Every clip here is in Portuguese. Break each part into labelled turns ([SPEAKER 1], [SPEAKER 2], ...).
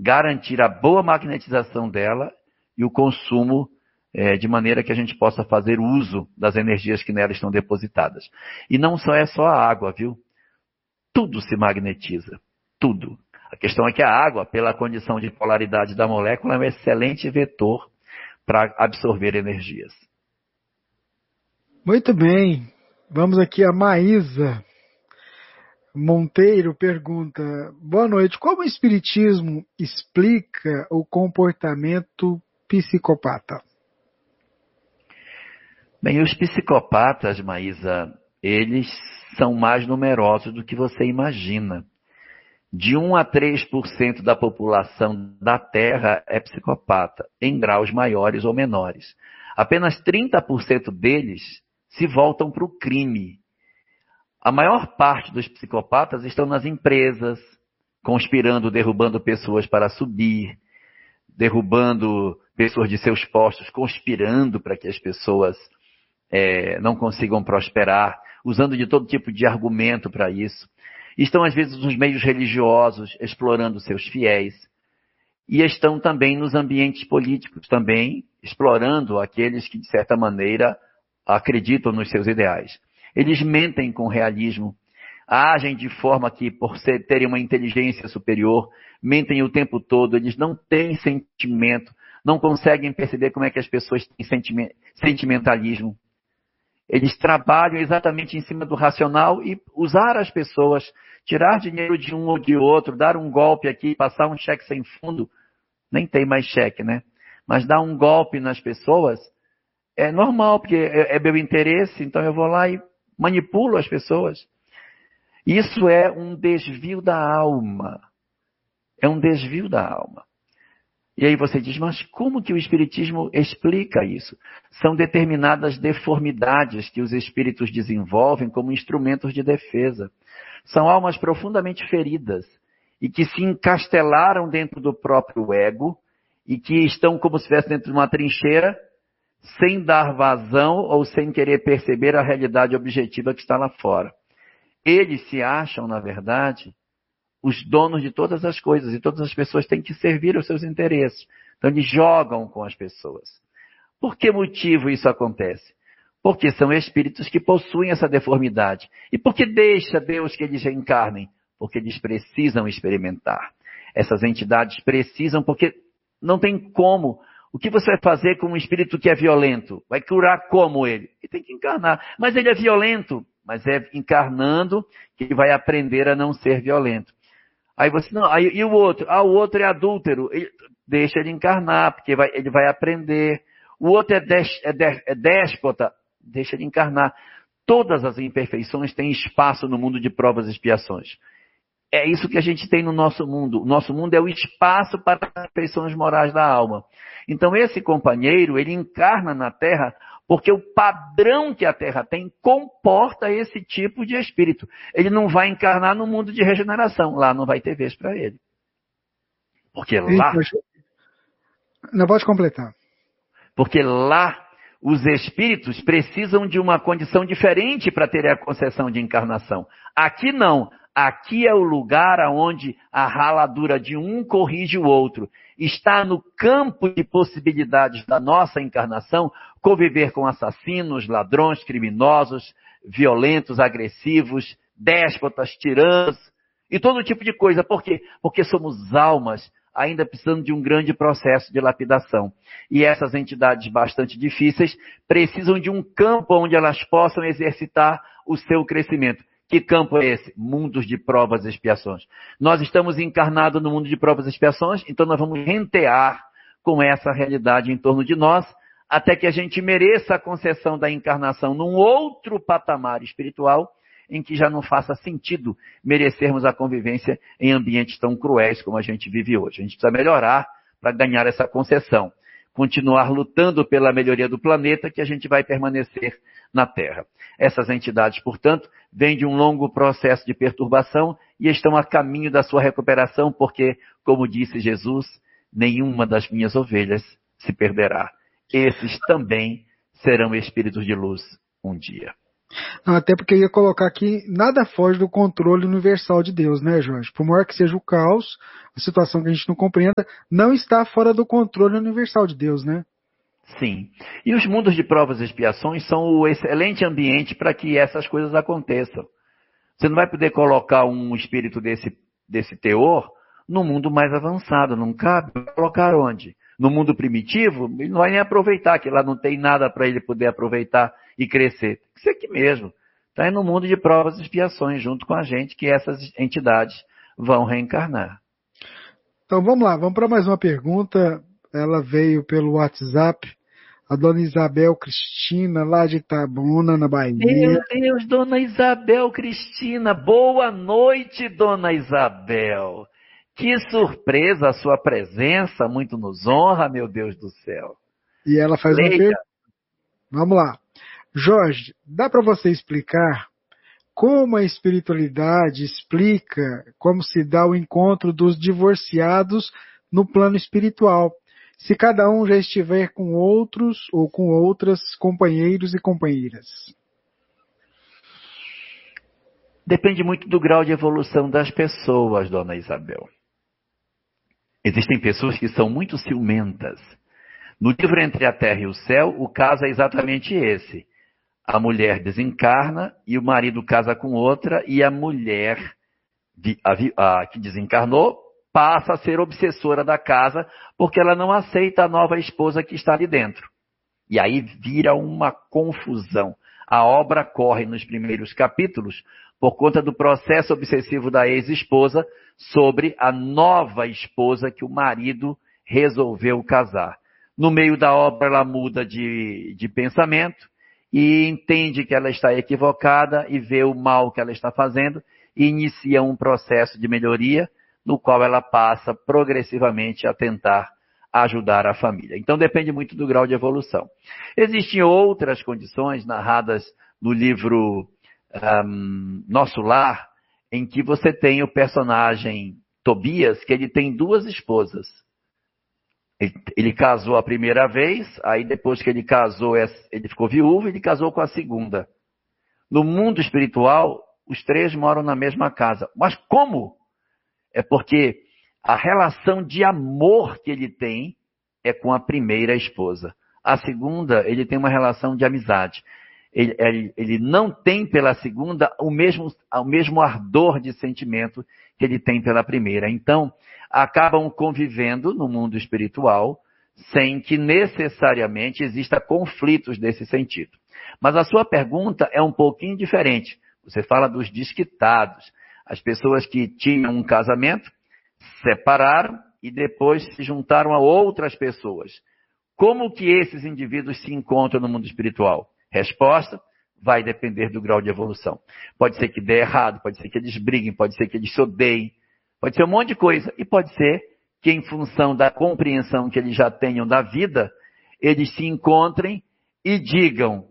[SPEAKER 1] garantir a boa magnetização dela e o consumo de maneira que a gente possa fazer uso das energias que nela estão depositadas. E não é só a água, viu? Tudo se magnetiza. Tudo. A questão é que a água, pela condição de polaridade da molécula, é um excelente vetor para absorver energias.
[SPEAKER 2] Muito bem. Vamos aqui a Maísa Monteiro pergunta: boa noite, como o Espiritismo explica o comportamento psicopata?
[SPEAKER 1] Bem, os psicopatas, Maísa, eles são mais numerosos do que você imagina. De 1 a 3% da população da Terra é psicopata, em graus maiores ou menores. Apenas 30% deles se voltam para o crime. A maior parte dos psicopatas estão nas empresas, conspirando, derrubando pessoas para subir, derrubando pessoas de seus postos, conspirando para que as pessoas não consigam prosperar, usando de todo tipo de argumento para isso. Estão, às vezes, nos meios religiosos, explorando seus fiéis. E estão também nos ambientes políticos, também explorando aqueles que, de certa maneira, acreditam nos seus ideais. Eles mentem com realismo, agem de forma que, por terem uma inteligência superior, mentem o tempo todo, eles não têm sentimento, não conseguem perceber como é que as pessoas têm sentimentalismo. Eles trabalham exatamente em cima do racional e usar as pessoas, tirar dinheiro de um ou de outro, dar um golpe aqui, passar um cheque sem fundo, nem tem mais cheque, né? Mas dar um golpe nas pessoas é normal, porque é meu interesse, então eu vou lá e manipulo as pessoas. Isso é um desvio da alma. É um desvio da alma. E aí você diz, mas como que o Espiritismo explica isso? São determinadas deformidades que os espíritos desenvolvem como instrumentos de defesa. São almas profundamente feridas e que se encastelaram dentro do próprio ego e que estão como se estivessem dentro de uma trincheira, sem dar vazão ou sem querer perceber a realidade objetiva que está lá fora. Eles se acham, na verdade, os donos de todas as coisas, e todas as pessoas têm que servir aos seus interesses. Então eles jogam com as pessoas. Por que motivo isso acontece? Porque são espíritos que possuem essa deformidade. E por que deixa Deus que eles reencarnem? Porque eles precisam experimentar. Essas entidades precisam, porque não tem como. O que você vai fazer com um espírito que é violento? Vai curar como ele? Ele tem que encarnar. Mas ele é violento. Mas é encarnando que ele vai aprender a não ser violento. Aí você, não, aí, e o outro? O outro é adúltero. Deixa ele encarnar, porque ele vai aprender. O outro é déspota. Deixa ele encarnar. Todas as imperfeições têm espaço no mundo de provas e expiações. É isso que a gente tem no nosso mundo. O nosso mundo é o espaço para as imperfeições morais da alma. Então esse companheiro, ele encarna na Terra porque o padrão que a Terra tem comporta esse tipo de espírito. Ele não vai encarnar no mundo de regeneração. Lá não vai ter vez para ele. Porque lá...
[SPEAKER 2] Não pode completar.
[SPEAKER 1] Porque lá os espíritos precisam de uma condição diferente para terem a concessão de encarnação. Aqui não. Aqui é o lugar onde a raladura de um corrige o outro. Está no campo de possibilidades da nossa encarnação conviver com assassinos, ladrões, criminosos, violentos, agressivos, déspotas, tiranos e todo tipo de coisa. Por quê? Porque somos almas ainda precisando de um grande processo de lapidação. E essas entidades bastante difíceis precisam de um campo onde elas possam exercitar o seu crescimento. Que campo é esse? Mundos de provas e expiações. Nós estamos encarnados no mundo de provas e expiações, então nós vamos rentear com essa realidade em torno de nós, até que a gente mereça a concessão da encarnação num outro patamar espiritual, em que já não faça sentido merecermos a convivência em ambientes tão cruéis como a gente vive hoje. A gente precisa melhorar para ganhar essa concessão. Continuar lutando pela melhoria do planeta, que a gente vai permanecer na Terra. Essas entidades, portanto, vêm de um longo processo de perturbação e estão a caminho da sua recuperação, porque, como disse Jesus, nenhuma das minhas ovelhas se perderá. Esses também serão espíritos de luz um dia.
[SPEAKER 2] Não, até porque eu ia colocar aqui, nada foge do controle universal de Deus, né, Jorge? Por maior que seja o caos, a situação que a gente não compreenda, não está fora do controle universal de Deus, né?
[SPEAKER 1] Sim. E os mundos de provas e expiações são o excelente ambiente para que essas coisas aconteçam. Você não vai poder colocar um espírito desse teor no mundo mais avançado, não cabe. Vai colocar onde? No mundo primitivo, ele não vai nem aproveitar, que lá não tem nada para ele poder aproveitar e crescer. Tem que ser aqui mesmo. Está aí no mundo de provas e expiações, junto com a gente, que essas entidades vão reencarnar.
[SPEAKER 2] Então vamos lá, vamos para mais uma pergunta. Ela veio pelo WhatsApp. A dona Isabel Cristina, lá de Itabuna, na Bahia.
[SPEAKER 1] Meu Deus, dona Isabel Cristina, boa noite, dona Isabel. Que surpresa a sua presença, muito nos honra, meu Deus do céu.
[SPEAKER 2] E ela faz uma
[SPEAKER 1] Leia.
[SPEAKER 2] pergunta. Vamos lá. Jorge, dá para você explicar como a espiritualidade explica como se dá o encontro dos divorciados no plano espiritual? Se cada um já estiver com outros ou com outras companheiros e companheiras.
[SPEAKER 1] Depende muito do grau de evolução das pessoas, dona Isabel. Existem pessoas que são muito ciumentas. No livro Entre a Terra e o Céu, o caso é exatamente esse. A mulher desencarna e o marido casa com outra e a mulher que desencarnou passa a ser obsessora da casa porque ela não aceita a nova esposa que está ali dentro. E aí vira uma confusão. A obra corre nos primeiros capítulos por conta do processo obsessivo da ex-esposa sobre a nova esposa que o marido resolveu casar. No meio da obra ela muda de pensamento e entende que ela está equivocada e vê o mal que ela está fazendo e inicia um processo de melhoria no qual ela passa progressivamente a tentar ajudar a família. Então depende muito do grau de evolução. Existem outras condições narradas no livro Nosso Lar, em que você tem o personagem Tobias, que ele tem duas esposas. Ele casou a primeira vez, aí depois que ele casou, ele ficou viúvo, ele casou com a segunda. No mundo espiritual, os três moram na mesma casa. Mas como? É porque a relação de amor que ele tem é com a primeira esposa. A segunda, ele tem uma relação de amizade. Ele não tem pela segunda o mesmo ardor de sentimento que ele tem pela primeira. Então, acabam convivendo no mundo espiritual sem que necessariamente exista conflitos desse sentido. Mas a sua pergunta é um pouquinho diferente. Você fala dos desquitados. As pessoas que tinham um casamento, separaram e depois se juntaram a outras pessoas. Como que esses indivíduos se encontram no mundo espiritual? Resposta, vai depender do grau de evolução. Pode ser que dê errado, pode ser que eles briguem, pode ser que eles se odeiem, pode ser um monte de coisa. E pode ser que em função da compreensão que eles já tenham da vida, eles se encontrem e digam,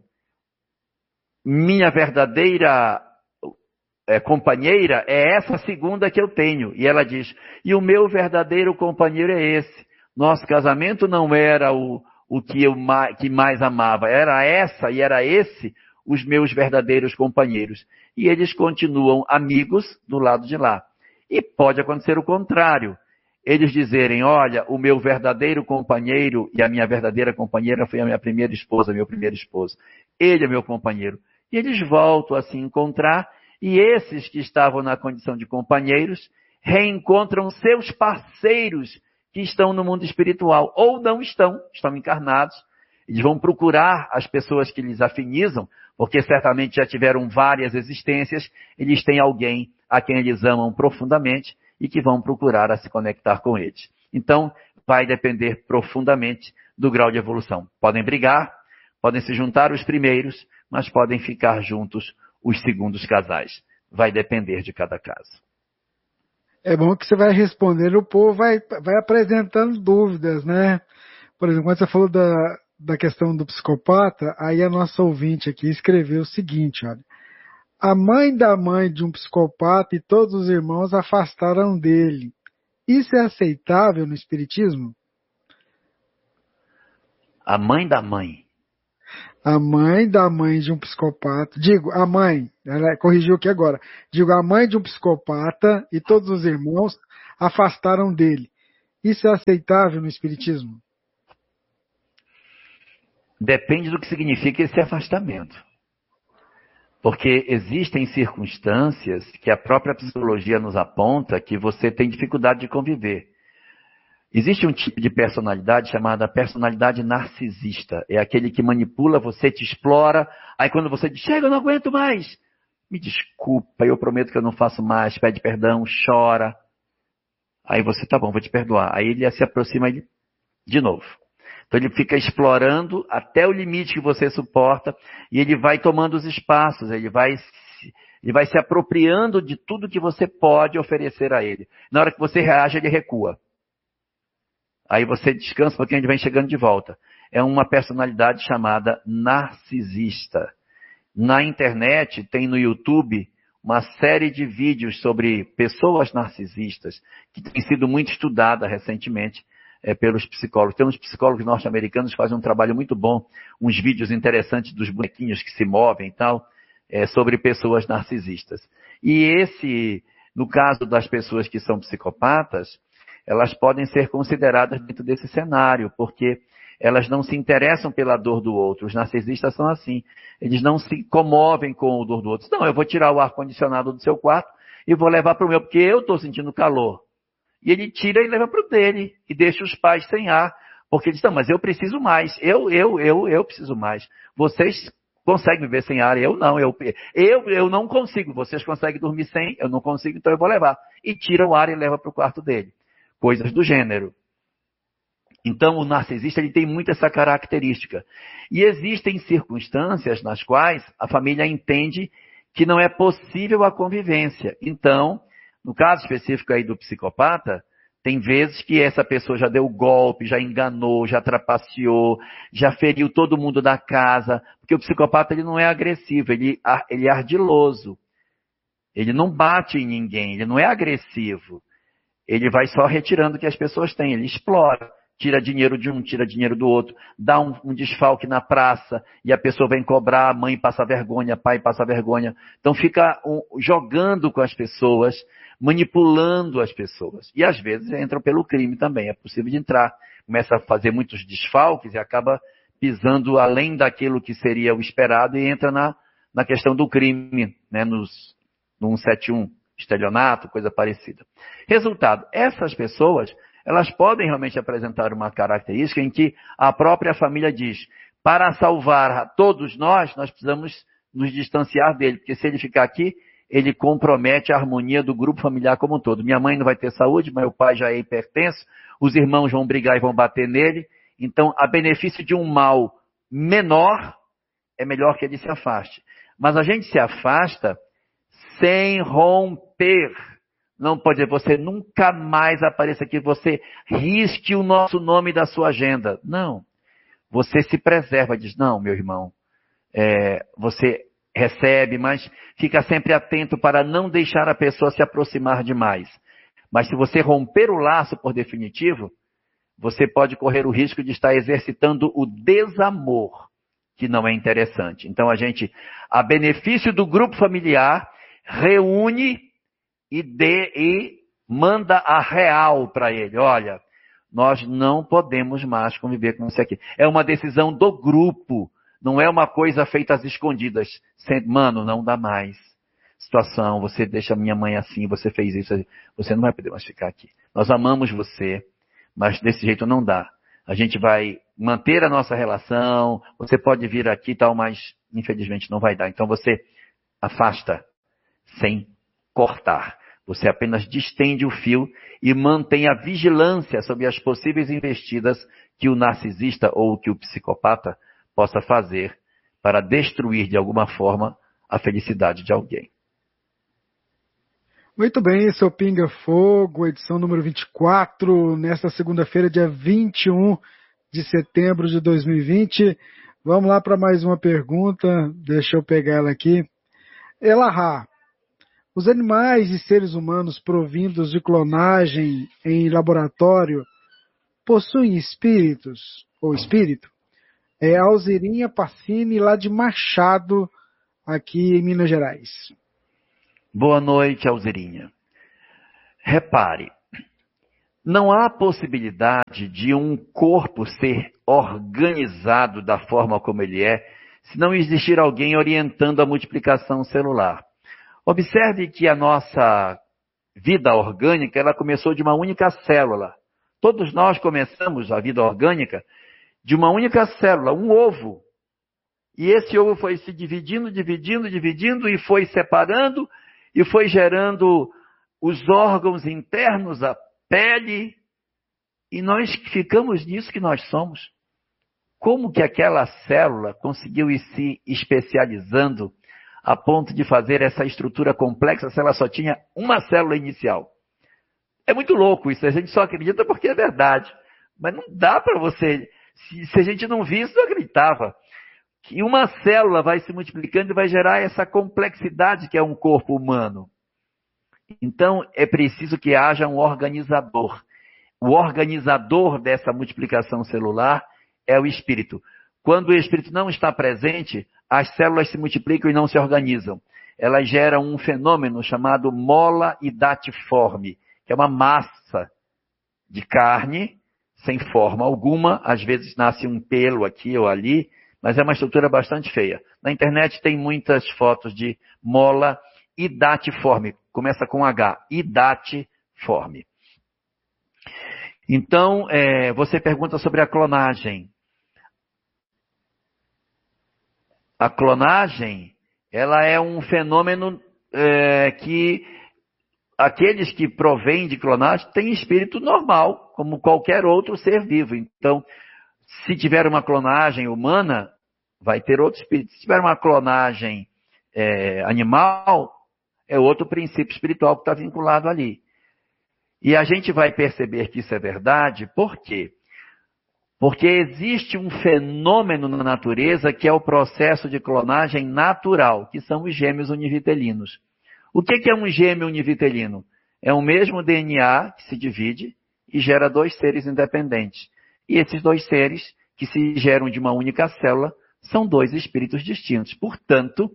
[SPEAKER 1] minha verdadeira companheira é essa segunda que eu tenho. E ela diz, e o meu verdadeiro companheiro é esse. Nosso casamento não era o que mais amava, era essa e era esse os meus verdadeiros companheiros. E eles continuam amigos do lado de lá. E pode acontecer o contrário. Eles dizerem, olha, o meu verdadeiro companheiro e a minha verdadeira companheira foi a minha primeira esposa, meu primeiro esposo. Ele é meu companheiro. E eles voltam a se encontrar. E esses que estavam na condição de companheiros reencontram seus parceiros que estão no mundo espiritual, ou não estão encarnados. Eles vão procurar as pessoas que lhes afinizam, porque certamente já tiveram várias existências, eles têm alguém a quem eles amam profundamente e que vão procurar a se conectar com eles. Então, vai depender profundamente do grau de evolução. Podem brigar, podem se juntar os primeiros, mas podem ficar juntos os segundos casais. Vai depender de cada caso.
[SPEAKER 2] É bom que você vai respondendo, o povo vai apresentando dúvidas, né? Por exemplo, quando você falou da questão do psicopata, aí a nossa ouvinte aqui escreveu o seguinte, olha. A mãe da mãe de um psicopata e todos os irmãos afastaram dele. Isso é aceitável no espiritismo?
[SPEAKER 1] A mãe da mãe.
[SPEAKER 2] A mãe da mãe de um psicopata, digo, a mãe, ela corrigiu aqui agora, digo, a mãe de um psicopata e todos os irmãos afastaram dele. Isso é aceitável no Espiritismo?
[SPEAKER 1] Depende do que significa esse afastamento. Porque existem circunstâncias que a própria psicologia nos aponta que você tem dificuldade de conviver. Existe um tipo de personalidade chamada personalidade narcisista. É aquele que manipula você, te explora, aí quando você diz, chega, eu não aguento mais. Me desculpa, eu prometo que eu não faço mais, pede perdão, chora. Aí você, tá bom, vou te perdoar. Aí ele se aproxima de novo. Então ele fica explorando até o limite que você suporta e ele vai tomando os espaços, ele vai se apropriando de tudo que você pode oferecer a ele. Na hora que você reage, ele recua. Aí você descansa um pouquinho, ele vem chegando de volta. É uma personalidade chamada narcisista. Na internet, tem no YouTube uma série de vídeos sobre pessoas narcisistas, que tem sido muito estudada recentemente pelos psicólogos. Tem uns psicólogos norte-americanos que fazem um trabalho muito bom, uns vídeos interessantes dos bonequinhos que se movem e tal, sobre pessoas narcisistas. E no caso das pessoas que são psicopatas, elas podem ser consideradas dentro desse cenário, porque elas não se interessam pela dor do outro. Os narcisistas são assim. Eles não se comovem com a dor do outro. Não, eu vou tirar o ar-condicionado do seu quarto e vou levar para o meu, porque eu estou sentindo calor. E ele tira e leva para o dele e deixa os pais sem ar. Porque eles dizem, não, mas eu preciso mais. Eu preciso mais. Vocês conseguem viver sem ar, eu não. Eu não consigo. Vocês conseguem dormir sem, eu não consigo, então eu vou levar. E tira o ar e leva para o quarto dele. Coisas do gênero. Então, o narcisista ele tem muito essa característica. E existem circunstâncias nas quais a família entende que não é possível a convivência. Então, no caso específico aí do psicopata, tem vezes que essa pessoa já deu golpe, já enganou, já trapaceou, já feriu todo mundo da casa. Porque o psicopata ele não é agressivo, ele é ardiloso. Ele não bate em ninguém, ele não é agressivo. Ele vai só retirando o que as pessoas têm, ele explora. Tira dinheiro de um, tira dinheiro do outro, dá um desfalque na praça e a pessoa vem cobrar, a mãe passa vergonha, pai passa vergonha. Então fica jogando com as pessoas, manipulando as pessoas. E às vezes entram pelo crime também, é possível de entrar. Começa a fazer muitos desfalques e acaba pisando além daquilo que seria o esperado e entra na questão do crime, né, no 171, estelionato, coisa parecida. Resultado, essas pessoas elas podem realmente apresentar uma característica em que a própria família diz, para salvar todos nós precisamos nos distanciar dele, porque se ele ficar aqui, ele compromete a harmonia do grupo familiar como um todo. Minha mãe não vai ter saúde, meu pai já é hipertenso, os irmãos vão brigar e vão bater nele, então a benefício de um mal menor, é melhor que ele se afaste. Mas a gente se afasta sem romper. Não pode dizer, você nunca mais apareça aqui, você risque o nosso nome da sua agenda. Não. Você se preserva, diz, não, meu irmão, você recebe, mas fica sempre atento para não deixar a pessoa se aproximar demais. Mas se você romper o laço por definitivo, você pode correr o risco de estar exercitando o desamor, que não é interessante. Então a benefício do grupo familiar, reúne e manda a real para ele. Olha, nós não podemos mais conviver com isso aqui. É uma decisão do grupo, não é uma coisa feita às escondidas. Mano, não dá mais. Situação, você deixa a minha mãe assim, você fez isso, você não vai poder mais ficar aqui. Nós amamos você, mas desse jeito não dá. A gente vai manter a nossa relação, você pode vir aqui e tal, mas infelizmente não vai dar. Então você afasta sem cortar. Você apenas distende o fio e mantém a vigilância sobre as possíveis investidas que o narcisista ou que o psicopata possa fazer para destruir de alguma forma a felicidade de alguém.
[SPEAKER 2] Muito bem, esse é o Pinga Fogo, edição número 24, nesta segunda-feira, dia 21 de setembro de 2020. Vamos lá para mais uma pergunta, deixa eu pegar ela aqui. Elahá. Os animais e seres humanos provindos de clonagem em laboratório possuem espíritos, ou espírito? É Alzirinha Pacini, lá de Machado, aqui em Minas Gerais.
[SPEAKER 1] Boa noite, Alzirinha. Repare, não há possibilidade de um corpo ser organizado da forma como ele é, se não existir alguém orientando a multiplicação celular. Observe que a nossa vida orgânica, ela começou de uma única célula. Todos nós começamos a vida orgânica de uma única célula, um ovo. E esse ovo foi se dividindo e foi separando e foi gerando os órgãos internos, a pele, e nós ficamos nisso que nós somos. Como que aquela célula conseguiu ir se especializando a ponto de fazer essa estrutura complexa se ela só tinha uma célula inicial? É muito louco isso, a gente só acredita porque é verdade. Mas não dá para você, se a gente não visse, não acreditava. Que uma célula vai se multiplicando e vai gerar essa complexidade que é um corpo humano. Então, é preciso que haja um organizador. O organizador dessa multiplicação celular é o espírito. Quando o espírito não está presente, as células se multiplicam e não se organizam. Elas geram um fenômeno chamado mola hidatiforme, que é uma massa de carne sem forma alguma. Às vezes nasce um pelo aqui ou ali, mas é uma estrutura bastante feia. Na internet tem muitas fotos de mola hidatiforme. Começa com H, hidatiforme. Então, você pergunta sobre a clonagem. A clonagem, ela é um fenômeno que aqueles que provêm de clonagem têm espírito normal, como qualquer outro ser vivo. Então, se tiver uma clonagem humana, vai ter outro espírito. Se tiver uma clonagem animal, é outro princípio espiritual que está vinculado ali. E a gente vai perceber que isso é verdade, por quê? Porque existe um fenômeno na natureza que é o processo de clonagem natural, que são os gêmeos univitelinos. O que é um gêmeo univitelino? É o mesmo DNA que se divide e gera dois seres independentes. E esses dois seres, que se geram de uma única célula, são dois espíritos distintos. Portanto,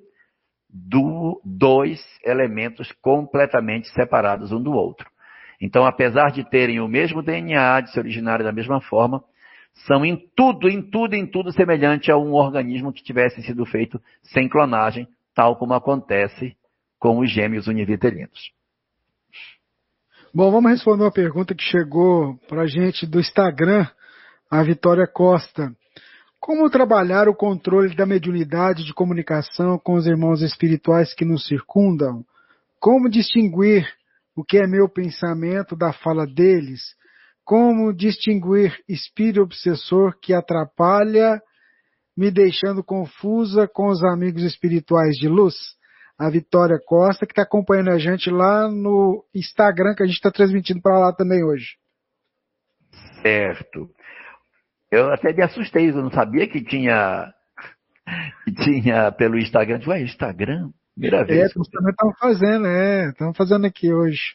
[SPEAKER 1] dois elementos completamente separados um do outro. Então, apesar de terem o mesmo DNA, de se originarem da mesma forma, são em tudo semelhante a um organismo que tivesse sido feito sem clonagem, tal como acontece com os gêmeos univitelinos.
[SPEAKER 2] Bom, vamos responder uma pergunta que chegou para a gente do Instagram, a Vitória Costa. Como trabalhar o controle da mediunidade de comunicação com os irmãos espirituais que nos circundam? Como distinguir o que é meu pensamento da fala deles? Como distinguir espírito obsessor que atrapalha, me deixando confusa com os amigos espirituais de luz? A Vitória Costa, que está acompanhando a gente lá no Instagram, que a gente está transmitindo para lá também hoje.
[SPEAKER 1] Certo. Eu até me assustei, eu não sabia que tinha pelo Instagram. Ué, Instagram? Primeira vez.
[SPEAKER 2] Nós também estamos fazendo aqui hoje.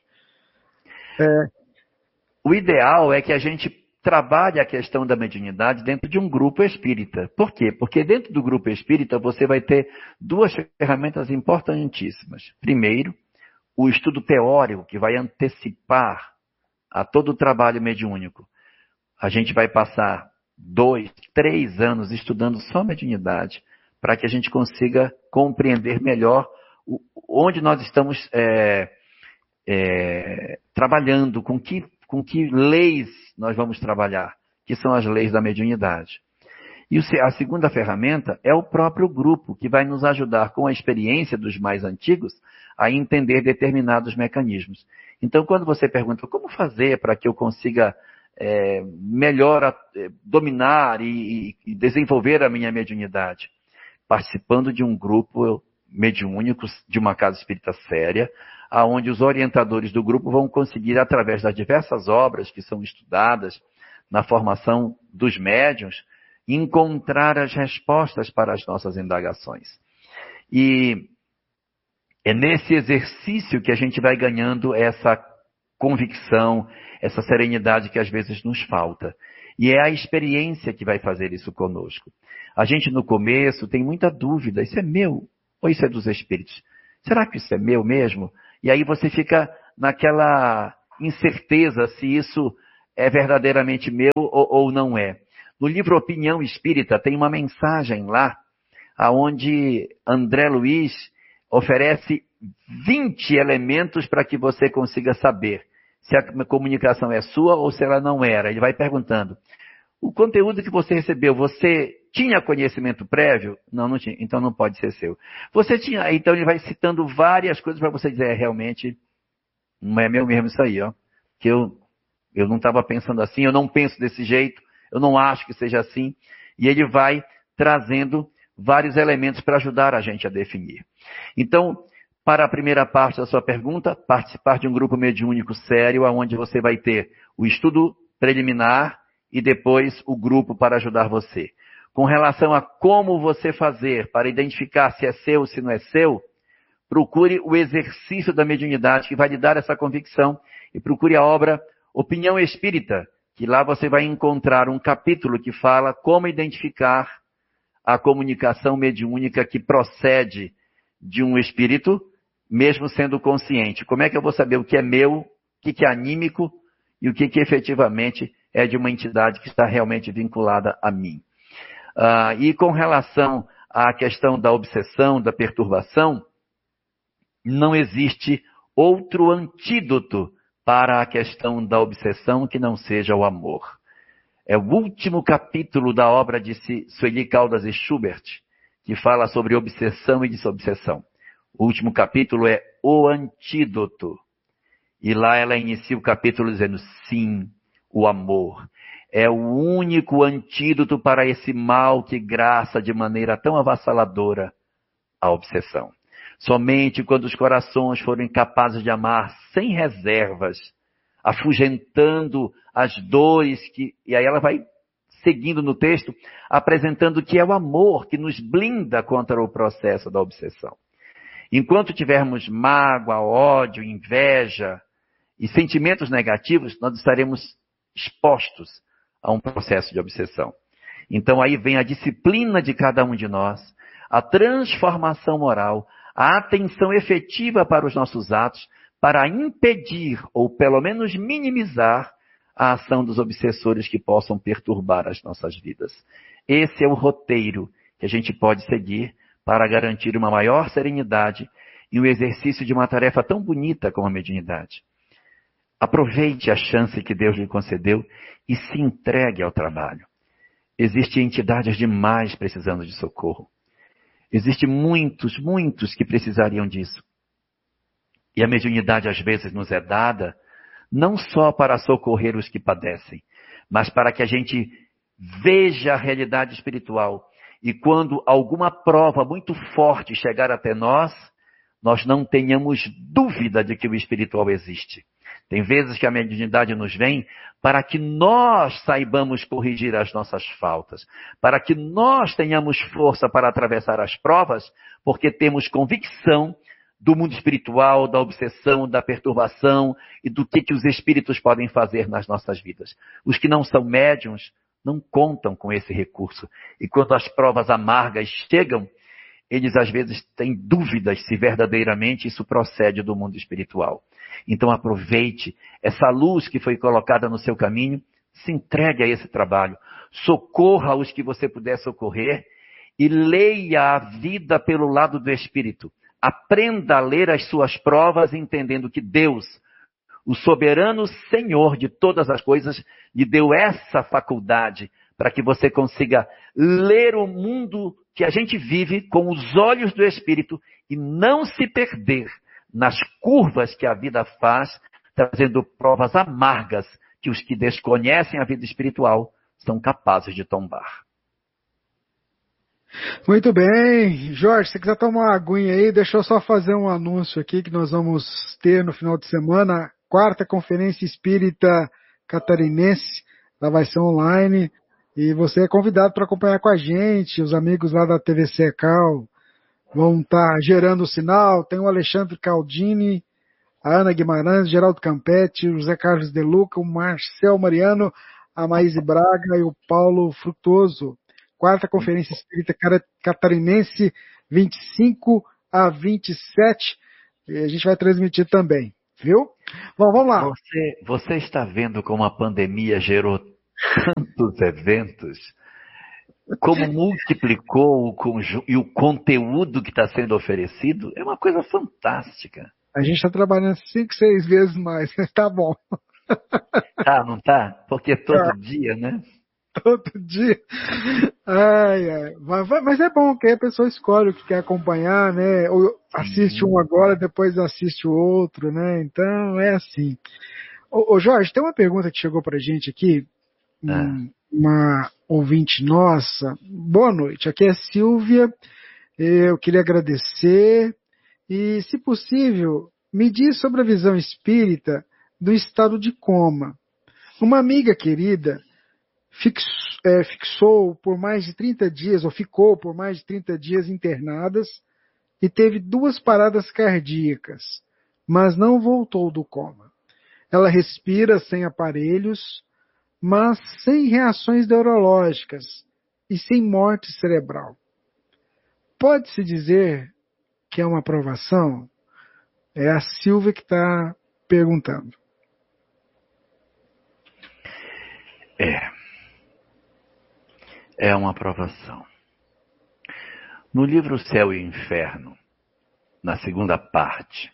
[SPEAKER 1] O ideal é que a gente trabalhe a questão da mediunidade dentro de um grupo espírita. Por quê? Porque dentro do grupo espírita você vai ter duas ferramentas importantíssimas. Primeiro, o estudo teórico, que vai antecipar a todo o trabalho mediúnico. A gente vai passar 2, 3 anos estudando só mediunidade, para que a gente consiga compreender melhor onde nós estamos trabalhando, com que leis nós vamos trabalhar, que são as leis da mediunidade. E a segunda ferramenta é o próprio grupo, que vai nos ajudar com a experiência dos mais antigos a entender determinados mecanismos. Então, quando você pergunta como fazer para que eu consiga melhor dominar e desenvolver a minha mediunidade, participando de um grupo mediúnico de uma casa espírita séria, aonde os orientadores do grupo vão conseguir, através das diversas obras que são estudadas na formação dos médiuns, encontrar as respostas para as nossas indagações. E é nesse exercício que a gente vai ganhando essa convicção, essa serenidade que às vezes nos falta. E é a experiência que vai fazer isso conosco. A gente no começo tem muita dúvida, isso é meu ou isso é dos espíritos? Será que isso é meu mesmo? E aí você fica naquela incerteza se isso é verdadeiramente meu ou não é. No livro Opinião Espírita tem uma mensagem lá, onde André Luiz oferece 20 elementos para que você consiga saber se a comunicação é sua ou se ela não era. Ele vai perguntando, o conteúdo que você recebeu, você tinha conhecimento prévio? Não, não tinha. Então não pode ser seu. Você tinha. Então ele vai citando várias coisas para você dizer, realmente, não é meu mesmo isso aí, ó. Que eu não estava pensando assim, eu não penso desse jeito, eu não acho que seja assim. E ele vai trazendo vários elementos para ajudar a gente a definir. Então, para a primeira parte da sua pergunta, participar de um grupo mediúnico sério, onde você vai ter o estudo preliminar e depois o grupo para ajudar você. Com relação a como você fazer para identificar se é seu ou se não é seu, procure o exercício da mediunidade que vai lhe dar essa convicção e procure a obra Opinião Espírita, que lá você vai encontrar um capítulo que fala como identificar a comunicação mediúnica que procede de um espírito, mesmo sendo consciente. Como é que eu vou saber o que é meu, o que é anímico e o que efetivamente é de uma entidade que está realmente vinculada a mim. E com relação à questão da obsessão, da perturbação, não existe outro antídoto para a questão da obsessão que não seja o amor. É o último capítulo da obra de Sueli Caldas e Schubert, que fala sobre obsessão e desobsessão. O último capítulo é O Antídoto. E lá ela inicia o capítulo dizendo, sim, o amor é o único antídoto para esse mal que graça de maneira tão avassaladora a obsessão. Somente quando os corações forem capazes de amar sem reservas, afugentando as dores e aí ela vai seguindo no texto, apresentando que é o amor que nos blinda contra o processo da obsessão. Enquanto tivermos mágoa, ódio, inveja e sentimentos negativos, nós estaremos expostos a um processo de obsessão. Então aí vem a disciplina de cada um de nós, a transformação moral, a atenção efetiva para os nossos atos, para impedir ou pelo menos minimizar a ação dos obsessores que possam perturbar as nossas vidas. Esse é o roteiro que a gente pode seguir para garantir uma maior serenidade e o exercício de uma tarefa tão bonita como a mediunidade. Aproveite a chance que Deus lhe concedeu e se entregue ao trabalho. Existem entidades demais precisando de socorro. Existem muitos que precisariam disso. E a mediunidade às vezes nos é dada não só para socorrer os que padecem, mas para que a gente veja a realidade espiritual. E quando alguma prova muito forte chegar até nós, nós não tenhamos dúvida de que o espiritual existe. Tem vezes que a mediunidade nos vem para que nós saibamos corrigir as nossas faltas, para que nós tenhamos força para atravessar as provas, porque temos convicção do mundo espiritual, da obsessão, da perturbação e do que os espíritos podem fazer nas nossas vidas. Os que não são médiuns não contam com esse recurso. E quando as provas amargas chegam, eles às vezes têm dúvidas se verdadeiramente isso procede do mundo espiritual. Então aproveite essa luz que foi colocada no seu caminho, se entregue a esse trabalho, socorra os que você puder socorrer e leia a vida pelo lado do espírito. Aprenda a ler as suas provas entendendo que Deus, o soberano Senhor de todas as coisas, lhe deu essa faculdade para que você consiga ler o mundo que a gente vive com os olhos do Espírito e não se perder nas curvas que a vida faz, trazendo provas amargas que os que desconhecem a vida espiritual são capazes de tombar.
[SPEAKER 2] Muito bem. Jorge, se você quiser tomar uma aguinha aí, deixa eu só fazer um anúncio aqui que nós vamos ter no final de semana, a 4ª Conferência Espírita Catarinense, ela vai ser online, e você é convidado para acompanhar com a gente, os amigos lá da TV Secal vão estar gerando o sinal, tem o Alexandre Caldini, a Ana Guimarães, Geraldo Campetti, o José Carlos De Luca, o Marcel Mariano, a Maíse Braga e o Paulo Frutuoso. Quarta Conferência Espírita Catarinense, 25 a 27. E a gente vai transmitir também, viu? Bom, vamos lá.
[SPEAKER 1] Você está vendo como a pandemia gerou tantos eventos? Como multiplicou e o conteúdo que está sendo oferecido? É uma coisa fantástica.
[SPEAKER 2] A gente está trabalhando 5, 6 vezes mais. Tá bom.
[SPEAKER 1] Tá, não tá? Porque todo dia, né?
[SPEAKER 2] Todo dia. Ai, ai. Mas é bom que aí a pessoa escolhe o que quer acompanhar, né? Ou assiste um agora, depois assiste o outro, né? Então é assim. Ô Jorge, tem uma pergunta que chegou pra gente aqui. Uma ouvinte nossa. Boa noite. Aqui é Silvia. Eu queria agradecer. E, se possível, me diz sobre a visão espírita do estado de coma. Uma amiga querida fixou por mais de 30 dias, ou ficou por mais de 30 dias internadas e teve 2 paradas cardíacas, mas não voltou do coma. Ela respira sem aparelhos, mas sem reações neurológicas e sem morte cerebral. Pode-se dizer que é uma aprovação? É a Silvia que está perguntando.
[SPEAKER 1] É uma aprovação. No livro Céu e Inferno, na segunda parte,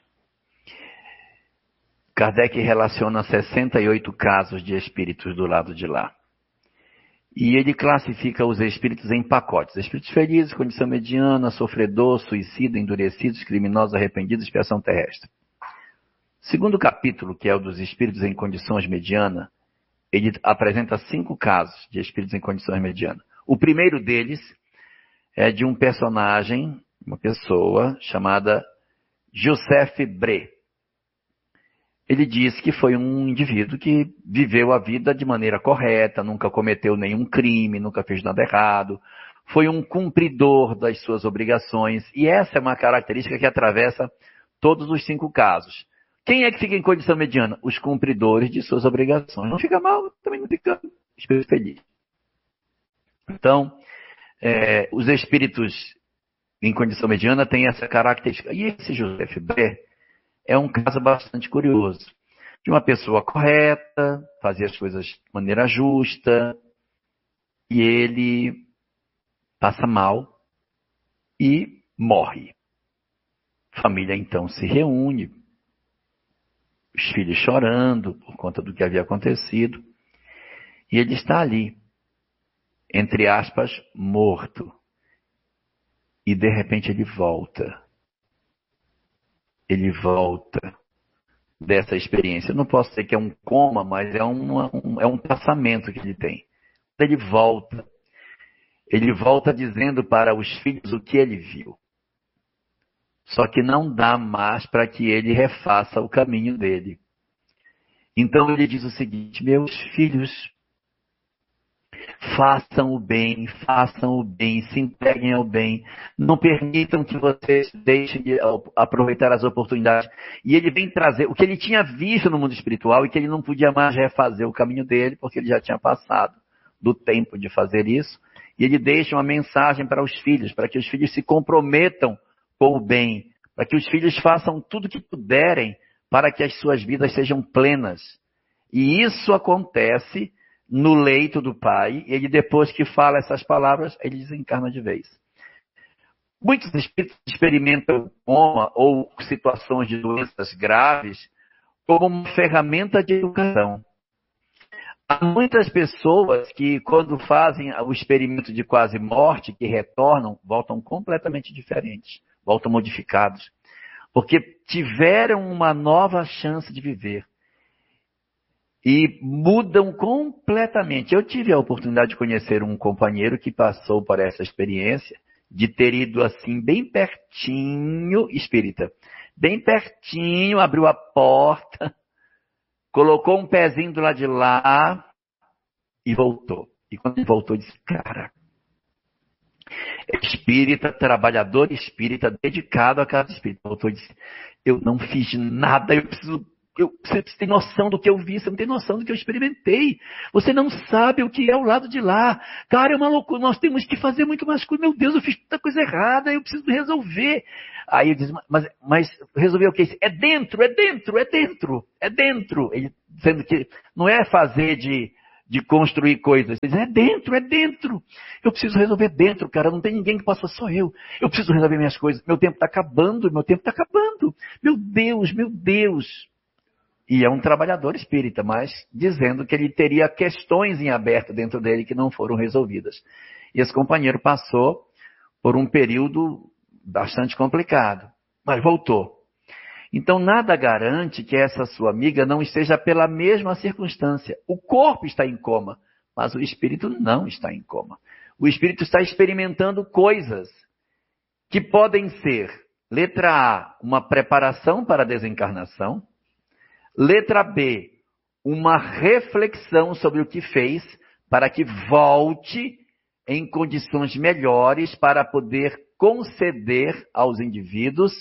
[SPEAKER 1] Kardec relaciona 68 casos de espíritos do lado de lá. E ele classifica os espíritos em pacotes. Espíritos felizes, condição mediana, sofredor, suicida, endurecidos, criminosos, arrependidos, expiação terrestre. Segundo capítulo, que é o dos espíritos em condições medianas, ele apresenta 5 casos de espíritos em condições medianas. O primeiro deles é de um personagem, uma pessoa chamada Joseph Bré. Ele diz que foi um indivíduo que viveu a vida de maneira correta, nunca cometeu nenhum crime, nunca fez nada errado, foi um cumpridor das suas obrigações, e essa é uma característica que atravessa todos os 5 casos. Quem é que fica em condição mediana? Os cumpridores de suas obrigações. Não fica mal, também não fica espírito feliz. Então, os espíritos em condição mediana têm essa característica. E esse Joseph Bré é um caso bastante curioso. De uma pessoa correta, fazia as coisas de maneira justa, e ele passa mal e morre. A família então se reúne, os filhos chorando por conta do que havia acontecido, e ele está ali, entre aspas, morto. E de repente ele volta. Ele volta dessa experiência. Eu não posso dizer que é um coma, mas é um passamento que ele tem. Ele volta dizendo para os filhos o que ele viu. Só que não dá mais para que ele refaça o caminho dele. Então ele diz o seguinte: meus filhos, façam o bem, se entreguem ao bem, não permitam que vocês deixem de aproveitar as oportunidades. E ele vem trazer o que ele tinha visto no mundo espiritual e que ele não podia mais refazer o caminho dele, porque ele já tinha passado do tempo de fazer isso. E ele deixa uma mensagem para os filhos, para que os filhos se comprometam com o bem, para que os filhos façam tudo o que puderem para que as suas vidas sejam plenas. E isso acontece no leito do pai, e ele, depois que fala essas palavras, ele desencarna de vez. Muitos espíritos experimentam coma ou situações de doenças graves como uma ferramenta de educação. Há muitas pessoas que, quando fazem o experimento de quase morte, que retornam, voltam completamente diferentes, voltam modificados, porque tiveram uma nova chance de viver. E mudam completamente. Eu tive a oportunidade de conhecer um companheiro que passou por essa experiência, de ter ido assim, bem pertinho, espírita, bem pertinho, abriu a porta, colocou um pezinho do lado de lá e voltou. E quando ele voltou, disse: cara, espírita, trabalhador espírita, dedicado à casa espírita. O autor disse, eu não fiz nada, você tem noção do que eu vi, você não tem noção do que eu experimentei. Você não sabe o que é o lado de lá. Cara, é uma loucura, nós temos que fazer muito mais coisa. Meu Deus, eu fiz tanta coisa errada, eu preciso resolver. Aí eu disse, mas resolver o quê? É dentro. Ele dizendo que não é fazer de construir coisas. Ele diz, é dentro. Eu preciso resolver dentro, cara. Não tem ninguém que possa, só eu. Eu preciso resolver minhas coisas. Meu tempo está acabando. Meu Deus. E é um trabalhador espírita, mas dizendo que ele teria questões em aberto dentro dele que não foram resolvidas. E esse companheiro passou por um período bastante complicado, mas voltou. Então nada garante que essa sua amiga não esteja pela mesma circunstância. O corpo está em coma, mas o espírito não está em coma. O espírito está experimentando coisas que podem ser, letra A, uma preparação para a desencarnação. Letra B, uma reflexão sobre o que fez para que volte em condições melhores para poder conceder aos indivíduos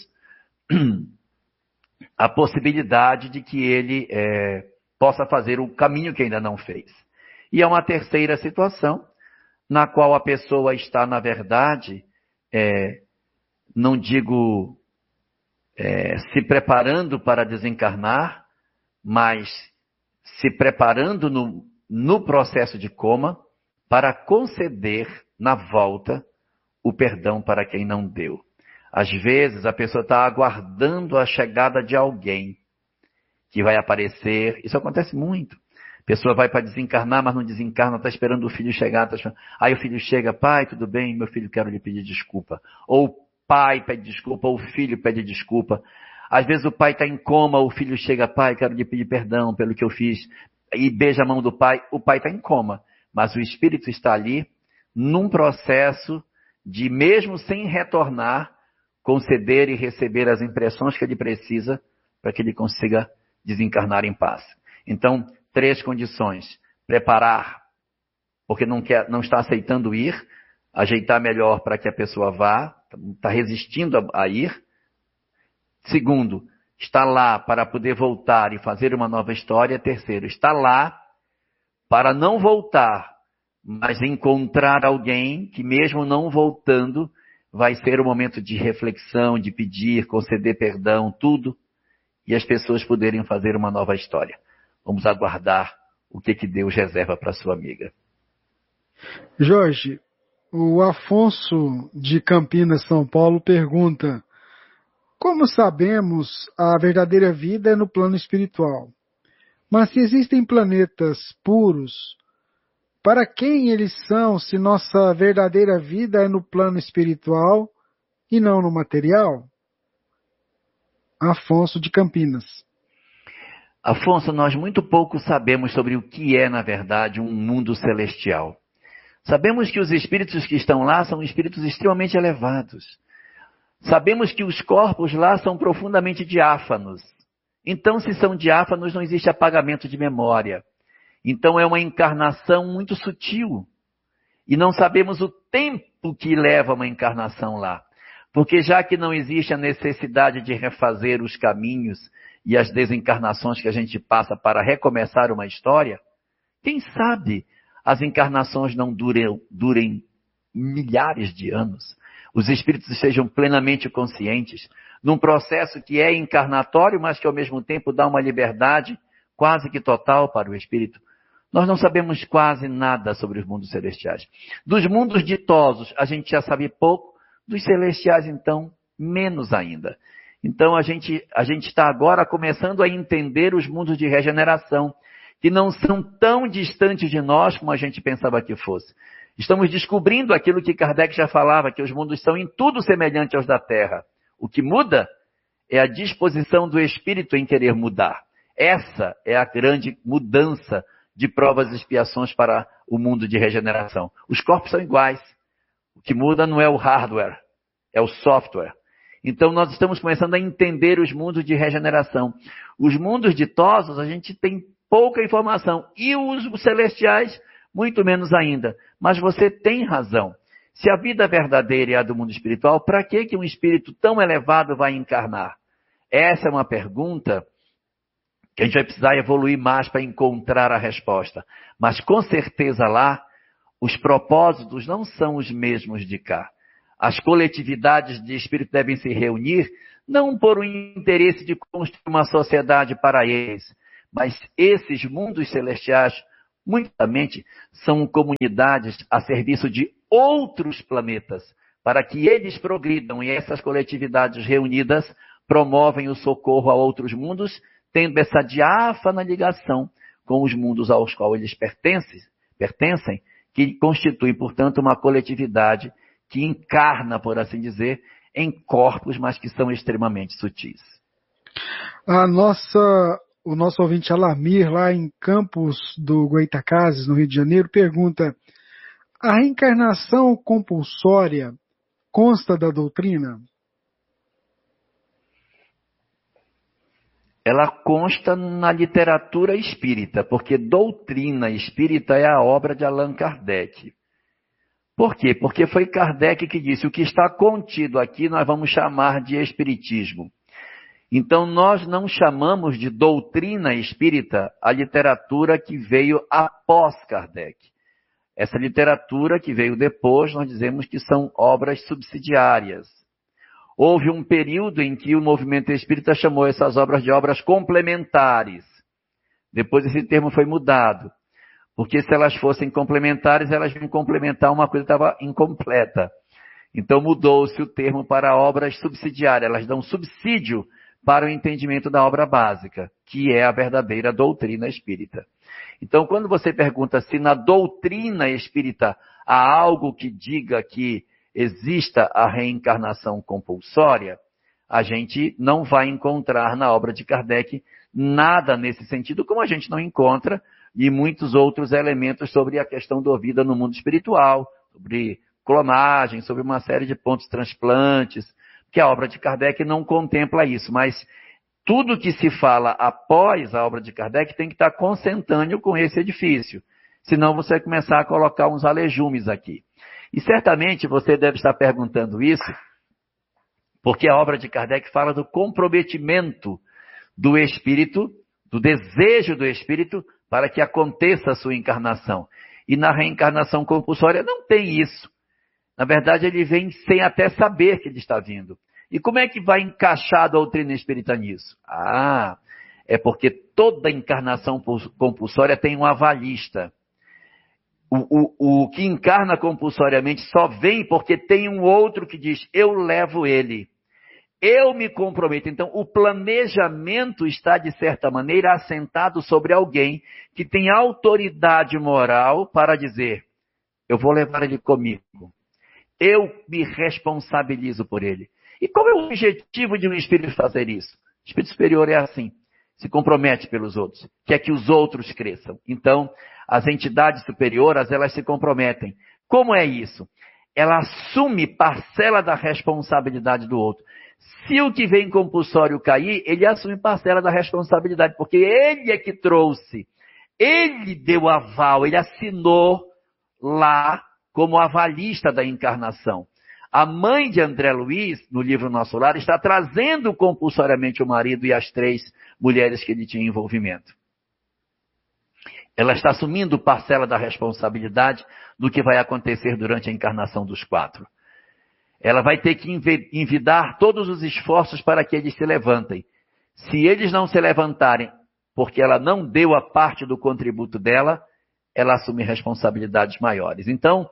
[SPEAKER 1] a possibilidade de que ele possa fazer o caminho que ainda não fez. E há uma terceira situação, na qual a pessoa está, na verdade, não digo se preparando para desencarnar, mas se preparando no processo de coma para conceder na volta o perdão para quem não deu. Às vezes a pessoa está aguardando a chegada de alguém que vai aparecer. Isso acontece muito. A pessoa vai para desencarnar, mas não desencarna, está esperando o filho chegar. Aí o filho chega, pai, tudo bem? Meu filho, quero lhe pedir desculpa. Ou o pai pede desculpa, ou o filho pede desculpa. Às vezes o pai está em coma, o filho chega, pai, quero lhe pedir perdão pelo que eu fiz, e beija a mão do pai, o pai está em coma. Mas o espírito está ali num processo de, mesmo sem retornar, conceder e receber as impressões que ele precisa para que ele consiga desencarnar em paz. Então, 3 condições. Preparar, porque não está aceitando ir, ajeitar melhor para que a pessoa vá, está resistindo a ir. Segundo, está lá para poder voltar e fazer uma nova história. Terceiro, está lá para não voltar, mas encontrar alguém que, mesmo não voltando, vai ser um momento de reflexão, de pedir, conceder perdão, tudo, e as pessoas poderem fazer uma nova história. Vamos aguardar o que Deus reserva para a sua amiga.
[SPEAKER 2] Jorge, o Afonso de Campinas, São Paulo, pergunta: como sabemos, a verdadeira vida é no plano espiritual. Mas se existem planetas puros, para quem eles são se nossa verdadeira vida é no plano espiritual e não no material? Afonso de Campinas.
[SPEAKER 1] Afonso, nós muito pouco sabemos sobre o que é, na verdade, um mundo celestial. Sabemos que os espíritos que estão lá são espíritos extremamente elevados. Sabemos que os corpos lá são profundamente diáfanos. Então, se são diáfanos, não existe apagamento de memória. Então, é uma encarnação muito sutil. E não sabemos o tempo que leva uma encarnação lá. Porque já que não existe a necessidade de refazer os caminhos e as desencarnações que a gente passa para recomeçar uma história, quem sabe as encarnações não durem milhares de anos. Os espíritos estejam plenamente conscientes, num processo que é encarnatório, mas que ao mesmo tempo dá uma liberdade quase que total para o espírito. Nós não sabemos quase nada sobre os mundos celestiais. Dos mundos ditosos, a gente já sabe pouco, dos celestiais, então, menos ainda. Então, a gente está agora começando a entender os mundos de regeneração, que não são tão distantes de nós como a gente pensava que fosse. Estamos descobrindo aquilo que Kardec já falava, que os mundos são em tudo semelhantes aos da Terra. O que muda é a disposição do espírito em querer mudar. Essa é a grande mudança de provas e expiações para o mundo de regeneração. Os corpos são iguais. O que muda não é o hardware, é o software. Então nós estamos começando a entender os mundos de regeneração. Os mundos ditosos a gente tem pouca informação. E os celestiais, muito menos ainda. Mas você tem razão. Se a vida verdadeira é a do mundo espiritual, para que um espírito tão elevado vai encarnar? Essa é uma pergunta que a gente vai precisar evoluir mais para encontrar a resposta. Mas com certeza lá, os propósitos não são os mesmos de cá. As coletividades de espírito devem se reunir não por um interesse de construir uma sociedade para eles, mas esses mundos celestiais, muitamente, são comunidades a serviço de outros planetas, para que eles progridam e essas coletividades reunidas promovem o socorro a outros mundos, tendo essa diáfana ligação com os mundos aos quais eles pertencem, que constitui, portanto, uma coletividade que encarna, por assim dizer, em corpos, mas que são extremamente sutis.
[SPEAKER 2] O nosso ouvinte Alamir, lá em Campos do Goytacazes, no Rio de Janeiro, pergunta: a reencarnação compulsória consta da doutrina?
[SPEAKER 1] Ela consta na literatura espírita, porque doutrina espírita é a obra de Allan Kardec. Por quê? Porque foi Kardec que disse: o que está contido aqui nós vamos chamar de espiritismo. Então nós não chamamos de doutrina espírita a literatura que veio após Kardec. Essa literatura que veio depois, nós dizemos que são obras subsidiárias. Houve um período em que o movimento espírita chamou essas obras de obras complementares. Depois esse termo foi mudado. Porque se elas fossem complementares, elas iam complementar uma coisa que estava incompleta. Então mudou-se o termo para obras subsidiárias. Elas dão subsídio para o entendimento da obra básica, que é a verdadeira doutrina espírita. Então, quando você pergunta se na doutrina espírita há algo que diga que exista a reencarnação compulsória, a gente não vai encontrar na obra de Kardec nada nesse sentido, como a gente não encontra e muitos outros elementos sobre a questão da vida no mundo espiritual, sobre clonagem, sobre uma série de pontos transplantes, que a obra de Kardec não contempla isso, mas tudo que se fala após a obra de Kardec tem que estar consentâneo com esse edifício, senão você vai começar a colocar uns alejumes aqui. E certamente você deve estar perguntando isso, porque a obra de Kardec fala do comprometimento do espírito, do desejo do espírito, para que aconteça a sua encarnação. E na reencarnação compulsória não tem isso. Na verdade, ele vem sem até saber que ele está vindo. E como é que vai encaixar a doutrina espírita nisso? É porque toda encarnação compulsória tem um avalista. O que encarna compulsoriamente só vem porque tem um outro que diz: eu levo ele. Eu me comprometo. Então, o planejamento está, de certa maneira, assentado sobre alguém que tem autoridade moral para dizer: eu vou levar ele comigo. Eu me responsabilizo por ele. E qual é o objetivo de um espírito fazer isso? O espírito superior é assim, se compromete pelos outros, quer que os outros cresçam. Então, as entidades superiores, elas se comprometem. Como é isso? Ela assume parcela da responsabilidade do outro. Se o que vem compulsório cair, ele assume parcela da responsabilidade, porque ele é que trouxe, ele deu aval, ele assinou lá como avalista da encarnação. A mãe de André Luiz, no livro Nosso Lar, está trazendo compulsoriamente o marido e as 3 mulheres que ele tinha envolvimento. Ela está assumindo parcela da responsabilidade do que vai acontecer durante a encarnação dos 4. Ela vai ter que envidar todos os esforços para que eles se levantem. Se eles não se levantarem, porque ela não deu a parte do contributo dela, ela assume responsabilidades maiores. Então,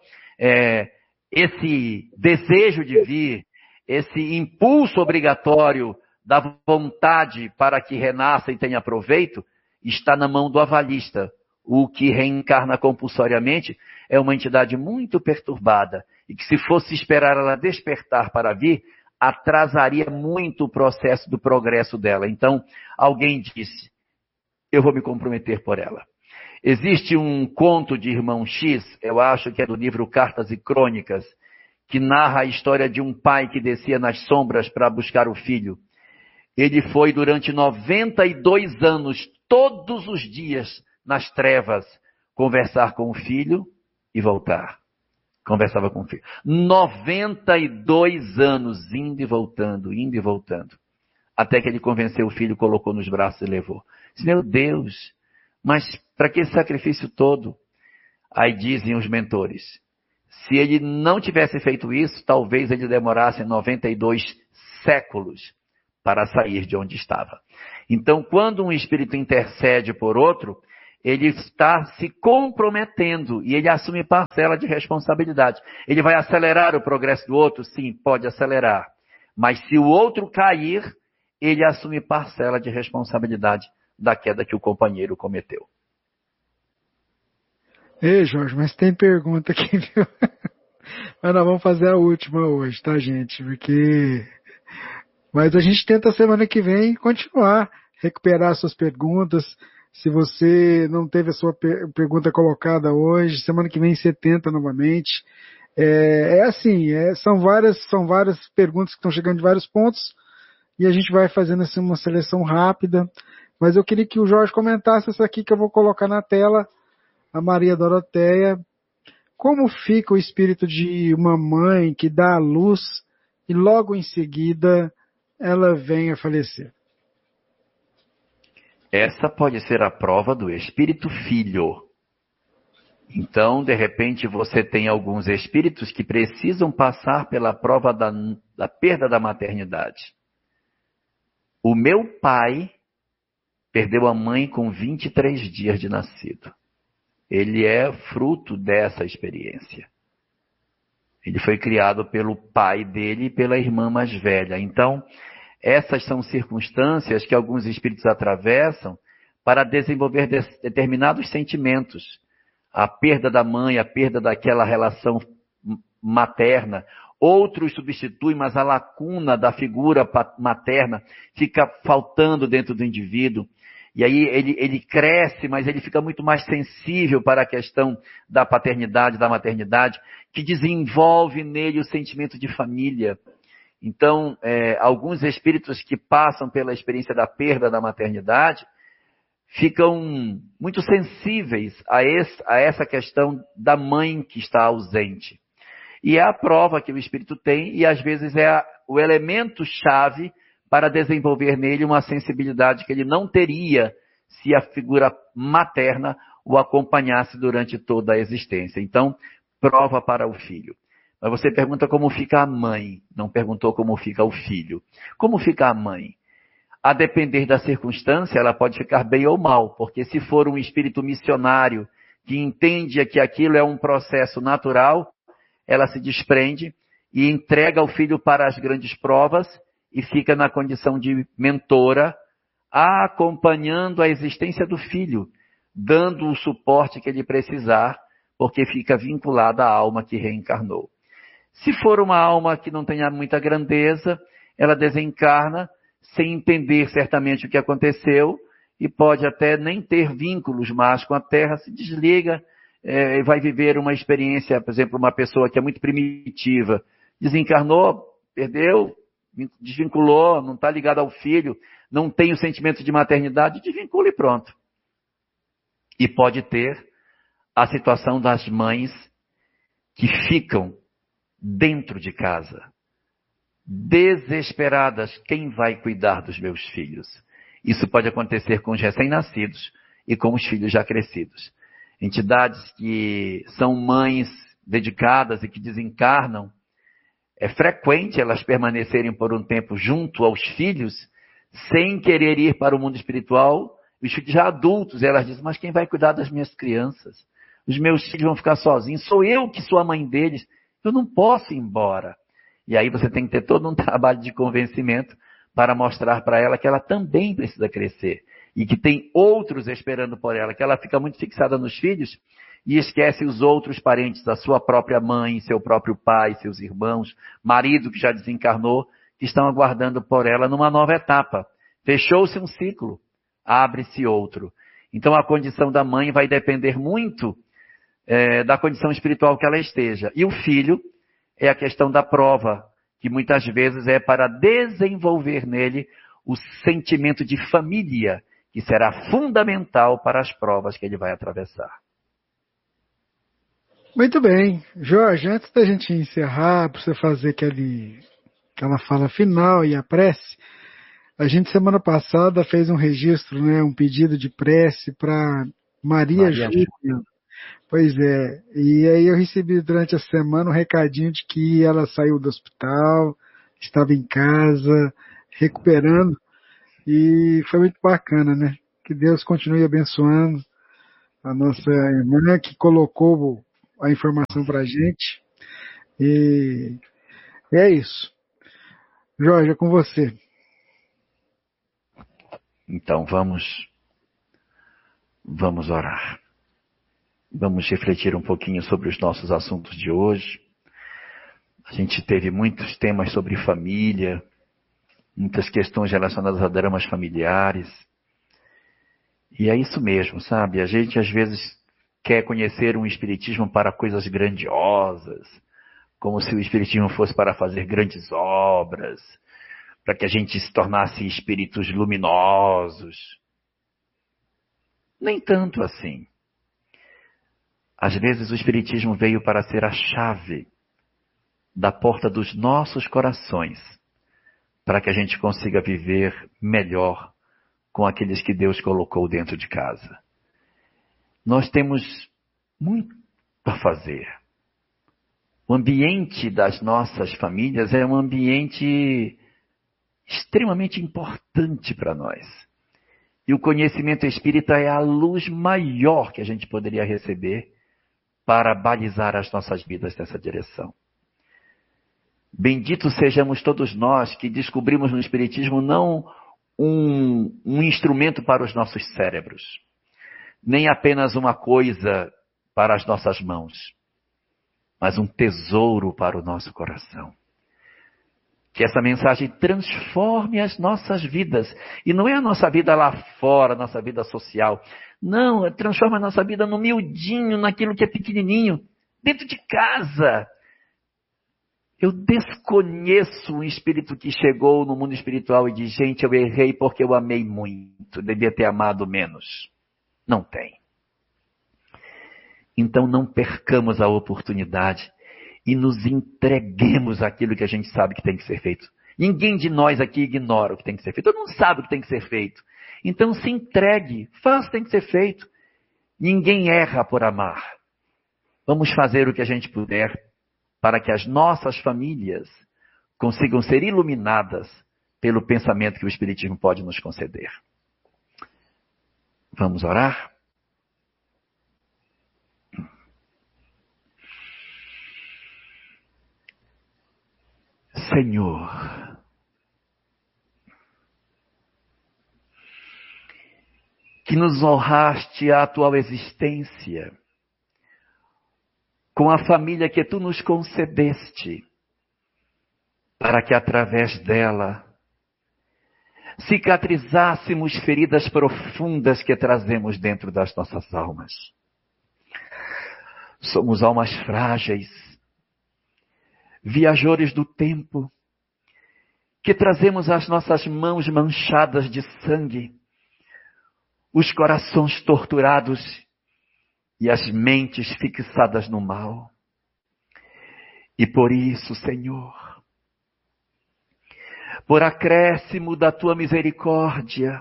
[SPEAKER 1] esse desejo de vir, esse impulso obrigatório da vontade para que renasça e tenha proveito, está na mão do avalista. O que reencarna compulsoriamente é uma entidade muito perturbada e que, se fosse esperar ela despertar para vir, atrasaria muito o processo do progresso dela. Então, alguém disse: eu vou me comprometer por ela. Existe um conto de Irmão X, eu acho que é do livro Cartas e Crônicas, que narra a história de um pai que descia nas sombras para buscar o filho. Ele foi durante 92 anos, todos os dias, nas trevas, conversar com o filho e voltar. Conversava com o filho. 92 anos, indo e voltando, indo e voltando. Até que ele convenceu o filho, colocou nos braços e levou. Disse, meu Deus, mas para que esse sacrifício todo? Aí dizem os mentores, se ele não tivesse feito isso, talvez ele demorasse 92 séculos para sair de onde estava. Então, quando um espírito intercede por outro, ele está se comprometendo e ele assume parcela de responsabilidade. Ele vai acelerar o progresso do outro? Sim, pode acelerar. Mas se o outro cair, ele assume parcela de responsabilidade da queda que o companheiro cometeu.
[SPEAKER 2] Ei, Jorge, mas tem pergunta aqui, viu? Mas nós vamos fazer a última hoje, tá, gente? Mas a gente tenta semana que vem continuar, recuperar suas perguntas. Se você não teve a sua pergunta colocada hoje, semana que vem você tenta novamente. São várias perguntas que estão chegando de vários pontos e a gente vai fazendo assim uma seleção rápida. Mas eu queria que o Jorge comentasse essa aqui que eu vou colocar na tela, a Maria Doroteia. Como fica o espírito de uma mãe que dá à luz e logo em seguida ela vem a falecer?
[SPEAKER 1] Essa pode ser a prova do espírito filho. Então, de repente, você tem alguns espíritos que precisam passar pela prova da perda da maternidade. O meu pai perdeu a mãe com 23 dias de nascido. Ele é fruto dessa experiência. Ele foi criado pelo pai dele e pela irmã mais velha. Então, essas são circunstâncias que alguns espíritos atravessam para desenvolver determinados sentimentos. A perda da mãe, a perda daquela relação materna. Outros substituem, mas a lacuna da figura materna fica faltando dentro do indivíduo. E aí ele cresce, mas ele fica muito mais sensível para a questão da paternidade, da maternidade, que desenvolve nele o sentimento de família. Então, alguns espíritos que passam pela experiência da perda da maternidade ficam muito sensíveis a essa questão da mãe que está ausente. E é a prova que o espírito tem e às vezes é o elemento-chave para desenvolver nele uma sensibilidade que ele não teria se a figura materna o acompanhasse durante toda a existência. Então, prova para o filho. Mas você pergunta como fica a mãe, não perguntou como fica o filho. Como fica a mãe? A depender da circunstância, ela pode ficar bem ou mal, porque se for um espírito missionário que entende que aquilo é um processo natural, ela se desprende e entrega o filho para as grandes provas e fica na condição de mentora, acompanhando a existência do filho, dando o suporte que ele precisar, porque fica vinculada à alma que reencarnou. Se for uma alma que não tenha muita grandeza, ela desencarna sem entender certamente o que aconteceu e pode até nem ter vínculos mais com a Terra, se desliga e vai viver uma experiência, por exemplo, uma pessoa que é muito primitiva, desencarnou, perdeu, desvinculou, não está ligado ao filho, não tem o sentimento de maternidade, desvincula e pronto. E pode ter a situação das mães que ficam dentro de casa, desesperadas, quem vai cuidar dos meus filhos? Isso pode acontecer com os recém-nascidos e com os filhos já crescidos. Entidades que são mães dedicadas e que desencarnam, é frequente elas permanecerem por um tempo junto aos filhos, sem querer ir para o mundo espiritual, os filhos já adultos, elas dizem, mas quem vai cuidar das minhas crianças? Os meus filhos vão ficar sozinhos, sou eu que sou a mãe deles, eu não posso ir embora. E aí você tem que ter todo um trabalho de convencimento para mostrar para ela que ela também precisa crescer. E que tem outros esperando por ela, que ela fica muito fixada nos filhos e esquece os outros parentes, a sua própria mãe, seu próprio pai, seus irmãos, marido que já desencarnou, que estão aguardando por ela numa nova etapa. Fechou-se um ciclo, abre-se outro. Então a condição da mãe vai depender muito da condição espiritual que ela esteja. E o filho é a questão da prova, que muitas vezes é para desenvolver nele o sentimento de família, que será fundamental para as provas que ele vai atravessar.
[SPEAKER 2] Muito bem. Jorge, antes da gente encerrar, para você fazer aquela fala final e a prece, a gente semana passada fez um registro, né, um pedido de prece para Maria
[SPEAKER 1] Maria
[SPEAKER 2] Júlia. Pois é. E aí eu recebi durante a semana um recadinho de que ela saiu do hospital, estava em casa, recuperando, e foi muito bacana, né? Que Deus continue abençoando a nossa irmã que colocou a informação para a gente. E é isso. Jorge, é com você.
[SPEAKER 1] Então vamos orar. Vamos refletir um pouquinho sobre os nossos assuntos de hoje. A gente teve muitos temas sobre família, muitas questões relacionadas a dramas familiares. E é isso mesmo, sabe? A gente às vezes quer conhecer um espiritismo para coisas grandiosas, como se o espiritismo fosse para fazer grandes obras, para que a gente se tornasse espíritos luminosos. Nem tanto assim. Às vezes o espiritismo veio para ser a chave da porta dos nossos corações, para que a gente consiga viver melhor com aqueles que Deus colocou dentro de casa. Nós temos muito a fazer. O ambiente das nossas famílias é um ambiente extremamente importante para nós. E o conhecimento espírita é a luz maior que a gente poderia receber para balizar as nossas vidas nessa direção. Benditos sejamos todos nós que descobrimos no Espiritismo não um instrumento para os nossos cérebros, nem apenas uma coisa para as nossas mãos, mas um tesouro para o nosso coração. Que essa mensagem transforme as nossas vidas. E não é a nossa vida lá fora, a nossa vida social. Não, transforma a nossa vida no miudinho, naquilo que é pequenininho, dentro de casa. Eu desconheço um espírito que chegou no mundo espiritual e diz, gente, eu errei porque eu amei muito, devia ter amado menos. Não tem. Então não percamos a oportunidade e nos entreguemos àquilo que a gente sabe que tem que ser feito. Ninguém de nós aqui ignora o que tem que ser feito. Todo mundo sabe o que tem que ser feito. Então se entregue, faça o que tem que ser feito. Ninguém erra por amar. Vamos fazer o que a gente puder para que as nossas famílias consigam ser iluminadas pelo pensamento que o Espiritismo pode nos conceder. Vamos orar? Senhor, que nos honraste a atual existência com a família que tu nos concedeste, para que através dela cicatrizássemos feridas profundas que trazemos dentro das nossas almas. Somos almas frágeis, viajores do tempo, que trazemos as nossas mãos manchadas de sangue, os corações torturados e as mentes fixadas no mal. E por isso, Senhor, por acréscimo da tua misericórdia,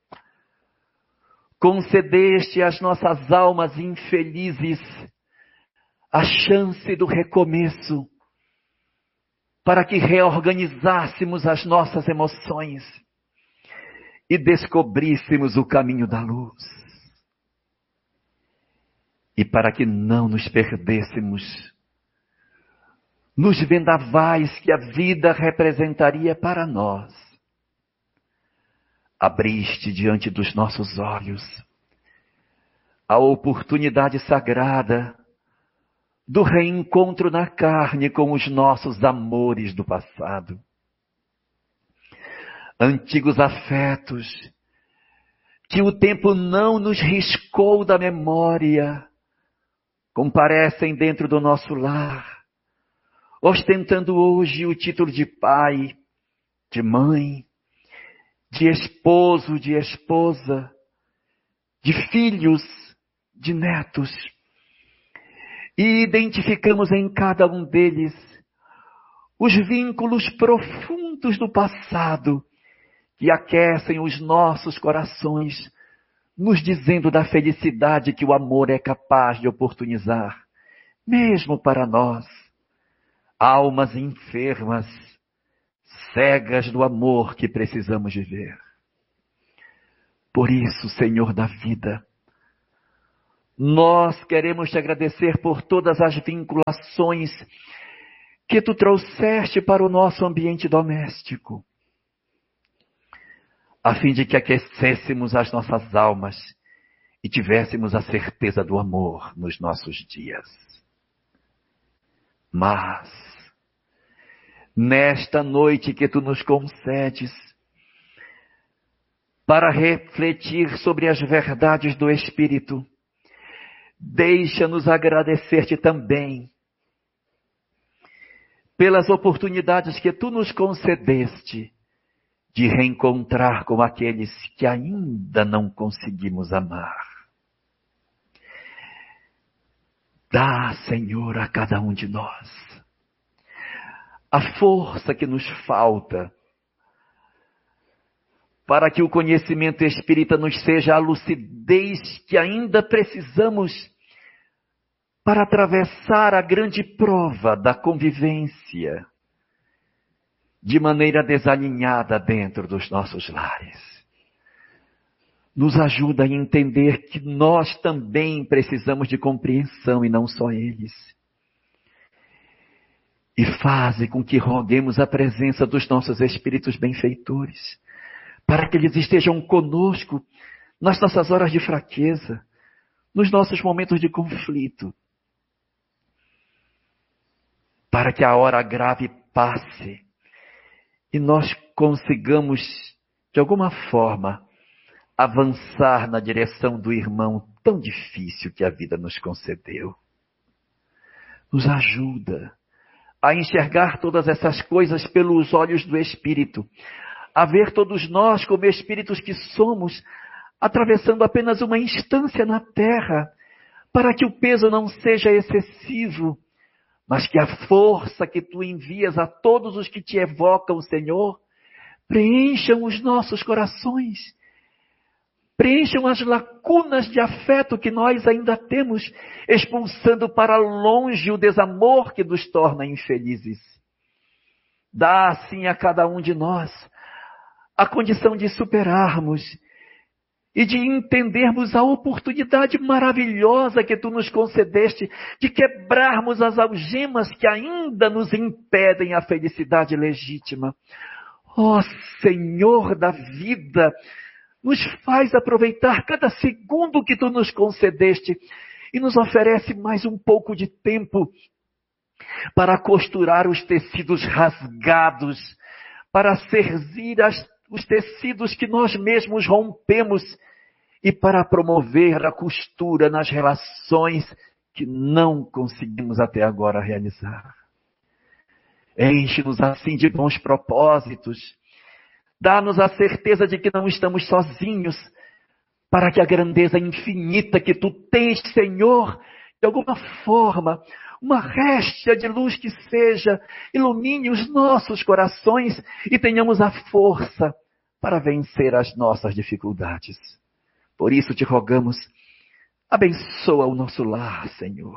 [SPEAKER 1] concedeste às nossas almas infelizes a chance do recomeço, para que reorganizássemos as nossas emoções e descobríssemos o caminho da luz. E para que não nos perdêssemos nos vendavais que a vida representaria para nós, abriste diante dos nossos olhos a oportunidade sagrada do reencontro na carne com os nossos amores do passado. Antigos afetos que o tempo não nos riscou da memória, comparecem dentro do nosso lar, ostentando hoje o título de pai, de mãe, de esposo, de esposa, de filhos, de netos. e identificamos em cada um deles os vínculos profundos do passado que aquecem os nossos corações, nos dizendo da felicidade que o amor é capaz de oportunizar, mesmo para nós, almas enfermas, cegas do amor que precisamos viver. Por isso, Senhor da vida, nós queremos te agradecer por todas as vinculações que tu trouxeste para o nosso ambiente doméstico, a fim de que aquecêssemos as nossas almas e tivéssemos a certeza do amor nos nossos dias. Mas, nesta noite que tu nos concedes, para refletir sobre as verdades do Espírito, deixa-nos agradecer-te também pelas oportunidades que tu nos concedeste de reencontrar com aqueles que ainda não conseguimos amar. Dá, Senhor, a cada um de nós a força que nos falta para que o conhecimento espírita nos seja a lucidez que ainda precisamos para atravessar a grande prova da convivência de maneira desalinhada dentro dos nossos lares. Nos ajuda a entender que nós também precisamos de compreensão e não só eles. E faze com que roguemos a presença dos nossos espíritos benfeitores, para que eles estejam conosco nas nossas horas de fraqueza, nos nossos momentos de conflito, para que a hora grave passe e nós consigamos, de alguma forma, avançar na direção do irmão tão difícil que a vida nos concedeu. Nos ajuda a enxergar todas essas coisas pelos olhos do Espírito, a ver todos nós como espíritos que somos, atravessando apenas uma instância na terra, para que o peso não seja excessivo, mas que a força que tu envias a todos os que te evocam, Senhor, preencham os nossos corações, preencham as lacunas de afeto que nós ainda temos, expulsando para longe o desamor que nos torna infelizes. Dá assim a cada um de nós a condição de superarmos e de entendermos a oportunidade maravilhosa que tu nos concedeste de quebrarmos as algemas que ainda nos impedem a felicidade legítima. Ó Senhor da vida, nos faz aproveitar cada segundo que tu nos concedeste e nos oferece mais um pouco de tempo para costurar os tecidos rasgados, para cerzir os tecidos que nós mesmos rompemos e para promover a costura nas relações que não conseguimos até agora realizar. Enche-nos assim de bons propósitos. Dá-nos a certeza de que não estamos sozinhos, para que a grandeza infinita que tu tens, Senhor, de alguma forma, uma réstia de luz que seja, ilumine os nossos corações e tenhamos a força para vencer as nossas dificuldades. Por isso te rogamos, abençoa o nosso lar, Senhor.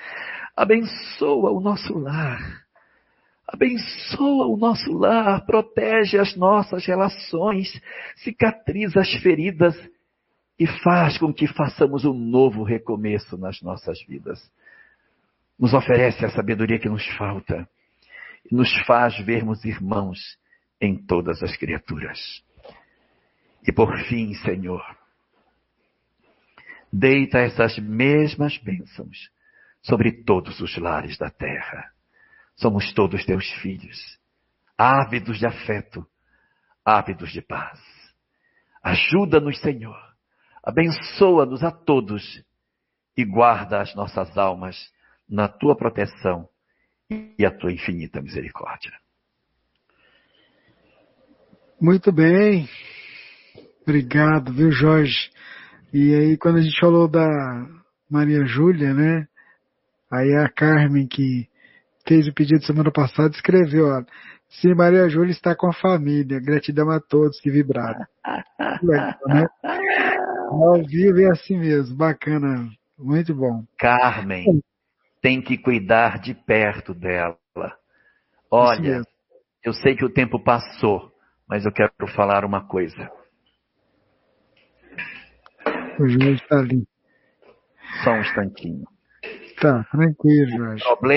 [SPEAKER 1] Abençoa o nosso lar. Abençoa o nosso lar, protege as nossas relações, cicatriza as feridas e faz com que façamos um novo recomeço nas nossas vidas. Nos oferece a sabedoria que nos falta e nos faz vermos irmãos em todas as criaturas. E por fim, Senhor, deita essas mesmas bênçãos sobre todos os lares da terra. Somos todos teus filhos, ávidos de afeto, ávidos de paz. Ajuda-nos, Senhor, abençoa-nos a todos e guarda as nossas almas na tua proteção e a tua infinita misericórdia.
[SPEAKER 2] Muito bem. Obrigado, viu, Jorge? E aí, quando a gente falou da Maria Júlia, né? Aí a Carmen, que fez o pedido semana passada, escreveu, ó, sim, Maria Júlia está com a família, gratidão a todos que vibraram. Legal, né? Ao vivo é assim mesmo, bacana, muito bom.
[SPEAKER 1] Carmen, tem que cuidar de perto dela.
[SPEAKER 2] Isso
[SPEAKER 1] Olha,
[SPEAKER 2] mesmo.
[SPEAKER 1] eu sei que o tempo passou, mas eu quero falar uma coisa.
[SPEAKER 2] O Jorge está ali.
[SPEAKER 1] Só um instantinho.
[SPEAKER 2] Tá, tranquilo, Jorge.
[SPEAKER 1] Problema